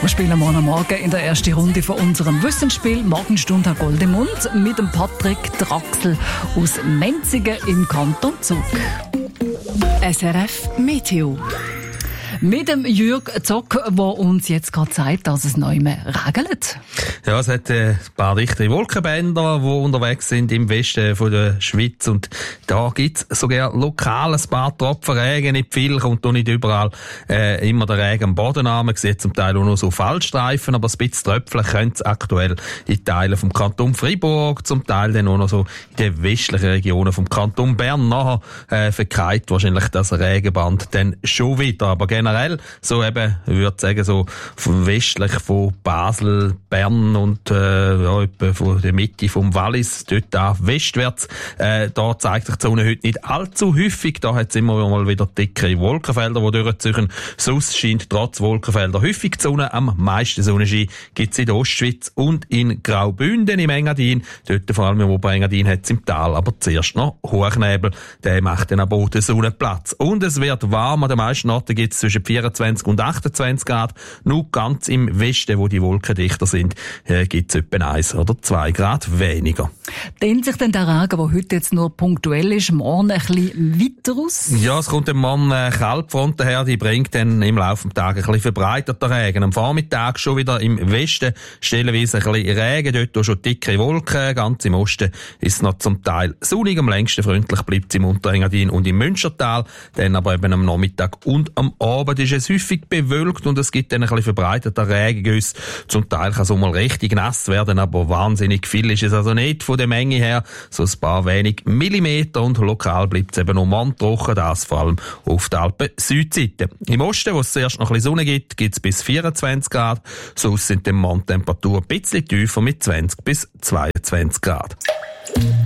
Wir spielen morgen in der ersten Runde von unserem Wissensspiel Morgenstunde Goldemund mit dem Patrick Draxl aus Menzigen im Kanton Zug. SRF Meteo. Mit dem Jürg Zock, der uns jetzt gerade sagt, dass es neu mehr regnet. Ja, es hat ein paar dichte Wolkenbänder, die unterwegs sind im Westen von der Schweiz. Und da gibt es sogar lokal ein paar Tropfen Regen. Nicht viel, kommt auch nicht überall immer der Regen am Boden an. Man sieht zum Teil auch noch so Fallstreifen, aber ein bisschen Tröpfeln könnte es aktuell in Teilen vom Kanton Freiburg, zum Teil dann auch noch so in den westlichen Regionen vom Kanton Bern. Nachher verkeilt wahrscheinlich das Regenband dann schon wieder. Aber generell, so eben, ich würde sagen, so westlich von Basel, Bern und etwa von der Mitte vom Wallis, dort da westwärts, da zeigt sich die Sonne heute nicht allzu häufig. Da hat es immer mal wieder dickere Wolkenfelder, die durchziehen. Sonst scheint trotz Wolkenfelder häufig die Sonne. Am meisten Sonnenschein gibt es in der Ostschweiz und in Graubünden im Engadin. Dort vor allem im Oberengadin hat es im Tal aber zuerst noch Hochnebel. Der macht dann aber auch den Sonnenplatz. Und es wird warm. An den meisten Orten gibt es zwischen 24 und 28 Grad. Nur ganz im Westen, wo die Wolken dichter sind, gibt es etwa 1 oder 2 Grad weniger. Dehnt sich denn der Regen, der heute jetzt nur punktuell ist, morgen ein bisschen weiter aus? Ja, es kommt am Morgen Kaltfront daher, die bringt dann im Laufe des Tages ein bisschen verbreiterter Regen. Am Vormittag schon wieder im Westen stellenweise ein bisschen Regen, dort auch schon dicke Wolken. Ganz im Osten ist es noch zum Teil sonnig, am längsten freundlich bleibt es im Unterengadin und im Münstertal. Dann aber eben am Nachmittag und am Abend ist es häufig bewölkt und es gibt dann ein bisschen verbreiterter Regengüsse. Zum Teil kann es auch mal richtig nass werden, aber wahnsinnig viel ist es also nicht von der Menge her. So ein paar wenig Millimeter und lokal bleibt es eben noch trocken, das vor allem auf der Alpen-Südseite. Im Osten, wo es zuerst noch ein bisschen Sonne gibt, gibt es bis 24 Grad. Sonst sind die Morgentemperaturen ein bisschen tiefer mit 20 bis 22 Grad.